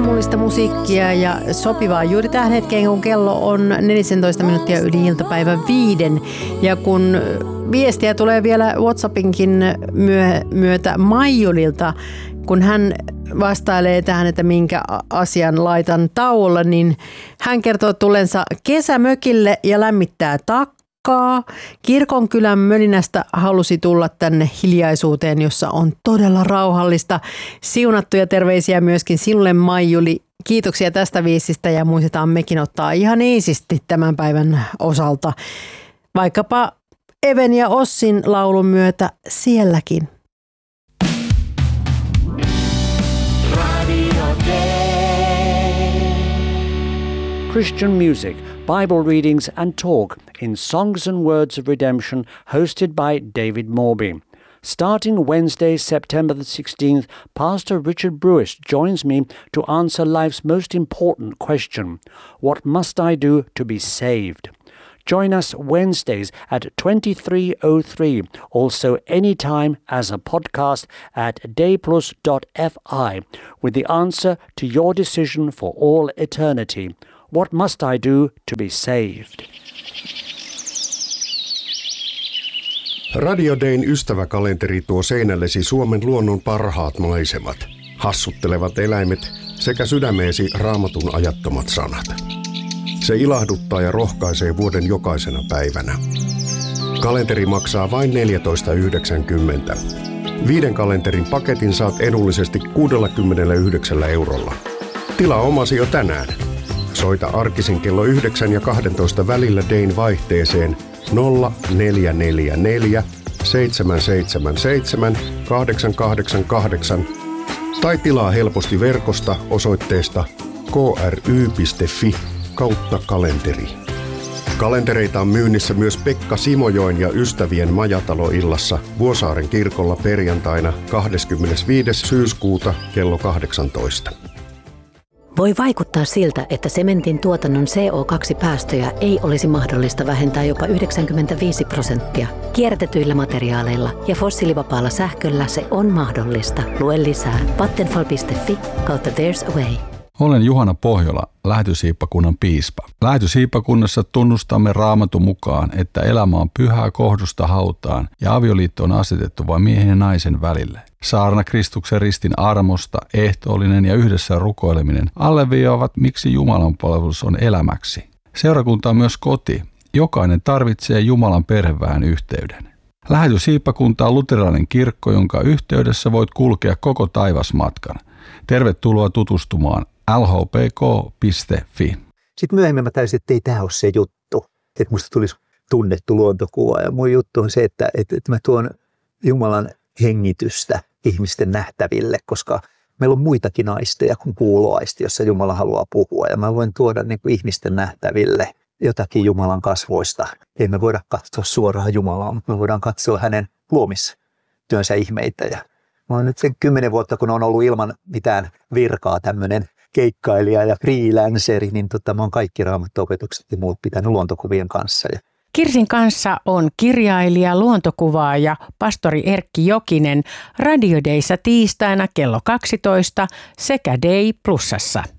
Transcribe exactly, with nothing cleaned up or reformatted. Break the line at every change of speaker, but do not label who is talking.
aamullista musiikkia ja sopivaa juuri tähän hetkeen, kun kello on neljätoista minuuttia yli iltapäivän viiden. Ja kun viestiä tulee vielä WhatsAppinkin myö- myötä Maijulilta, kun hän vastailee tähän, että minkä asian laitan tauolla, niin hän kertoo tulensa kesämökille ja lämmittää takkaa. Kirkonkylän mölinästä halusi tulla tänne hiljaisuuteen, jossa on todella rauhallista. Siunattuja terveisiä myöskin sinulle, Maijuli. Kiitoksia tästä viestistä ja muistetaan mekin ottaa ihan iisisti tämän päivän osalta. Vaikkapa Even ja Ossin laulun myötä sielläkin.
Christian music, Bible readings and talk in Songs and Words of Redemption, hosted by David Morby. Starting Wednesday, September the sixteenth, Pastor Richard Brewis joins me to answer life's most important question: what must I do to be saved? Join us Wednesdays at twenty-three oh three, also anytime as a podcast at dayplus dot f i, with the answer to your decision for all eternity. What must I do to be saved?
Radio Dayn ystäväkalenteri tuo seinällesi Suomen luonnon parhaat maisemat, hassuttelevat eläimet sekä sydämeesi Raamatun ajattomat sanat. Se ilahduttaa ja rohkaisee vuoden jokaisena päivänä. Kalenteri maksaa vain neljätoista yhdeksänkymmentä. Viiden kalenterin paketin saat edullisesti kuusikymmentäyhdeksän eurolla. Tilaa omasi jo tänään. Soita arkisin kello yhdeksän ja kaksitoista välillä Dayn vaihteeseen nolla neljä neljä neljä seitsemän seitsemän seitsemän kahdeksan kahdeksan kahdeksan tai tilaa helposti verkosta osoitteesta kry piste fi kautta kalenteri. Kalentereita on myynnissä myös Pekka Simojoen ja ystävien majataloillassa Vuosaaren kirkolla perjantaina kahdeskymmenesviides syyskuuta kello kahdeksantoista.
Voi vaikuttaa siltä, että sementin tuotannon C O kaksi päästöjä ei olisi mahdollista vähentää jopa yhdeksänkymmentäviisi prosenttia. Kierrätetyillä materiaaleilla ja fossiilivapaalla sähköllä se on mahdollista. Lue lisää vattenfall piste fi kautta there's a way.
Olen Juhana Pohjola, Lähetysiippakunnan piispa. Lähetysiippakunnassa tunnustamme Raamatun mukaan, että elämä on pyhää kohdusta hautaan ja avioliitto on asetettu vain miehen ja naisen välille. Saarna Kristuksen ristin armosta, ehtoollinen ja yhdessä rukoileminen alleviivaavat, miksi Jumalan palvelus on elämäksi. Seurakunta on myös koti. Jokainen tarvitsee Jumalan perheväen yhteyden. Lähetysiippakunta on luterilainen kirkko, jonka yhteydessä voit kulkea koko taivasmatkan. Tervetuloa tutustumaan l h p k piste fi.
Sitten myöhemmin mä täysin, että ei tämä ole se juttu, että musta tulisi tunnettu luontokuva. Ja mun juttu on se, että, että, että mä tuon Jumalan hengitystä ihmisten nähtäville, koska meillä on muitakin aisteja kuin kuuloaisti, jossa Jumala haluaa puhua. Ja mä voin tuoda niin kuin ihmisten nähtäville jotakin Jumalan kasvoista. Ei me voida katsoa suoraan Jumalaa, mutta me voidaan katsoa hänen luomistyönsä ihmeitä. Ja mä oon nyt sen kymmenen vuotta, kun on ollut ilman mitään virkaa tämmöinen keikkailija ja freelanceri, niin tota, mä oon kaikki raamattuopetukset ja muut pitänyt luontokuvien kanssa.
Kirsin kanssa on kirjailija, luontokuvaaja, pastori Erkki Jokinen Radio Dayssa tiistaina kello kaksitoista sekä Day Plusassa.